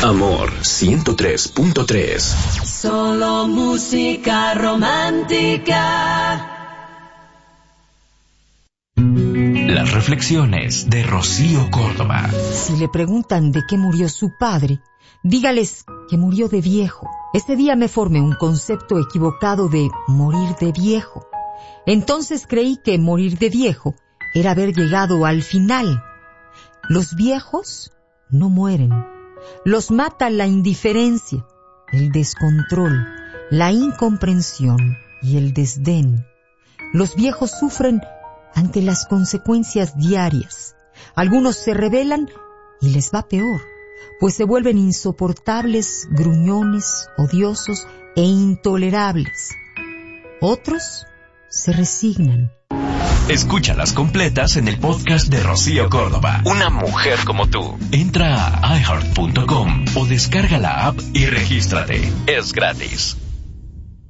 Amor 103.3. Solo música romántica. Las reflexiones de Rocío Córdoba. Si le preguntan de qué murió su padre, dígales que murió de viejo. Ese día me formé un concepto equivocado de morir de viejo. Entonces creí que morir de viejo era haber llegado al final. Los viejos no mueren. Los mata la indiferencia, el descontrol, la incomprensión y el desdén. Los viejos sufren ante las consecuencias diarias. Algunos se rebelan y les va peor, pues se vuelven insoportables, gruñones, odiosos e intolerables. Otros se resignan. Escúchalas completas en el podcast de Rocío Córdoba. Una mujer como tú. Entra a iHeart.com o descarga la app y regístrate. Es gratis.